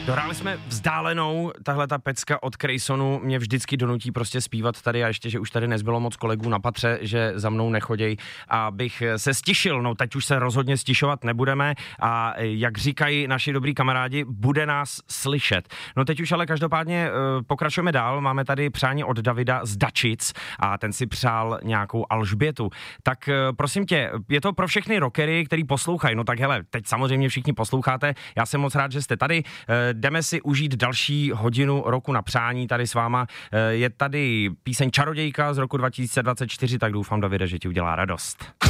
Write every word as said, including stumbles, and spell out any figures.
Dohráli jsme vzdálenou, tahle ta pecka od Krejsonu mě vždycky donutí prostě zpívat tady a ještě, že už tady nezbylo moc kolegů na patře, že za mnou nechoděj, abych se stišil. No teď už se rozhodně stišovat nebudeme a jak říkají naši dobrý kamarádi, bude nás slyšet. No teď už ale každopádně pokračujeme dál, máme tady přání od Davida z Dačic a ten si přál nějakou Alžbětu. Tak prosím tě, je to pro všechny rockery, který poslouchají, no tak hele, teď samozřejmě všichni posloucháte, já jsem moc rád, že jste tady. Jdeme si užít další hodinu roku na přání tady s váma. Je tady píseň Čarodějka z roku dva tisíce dvacet čtyři, tak doufám, Davide, že ti udělá radost.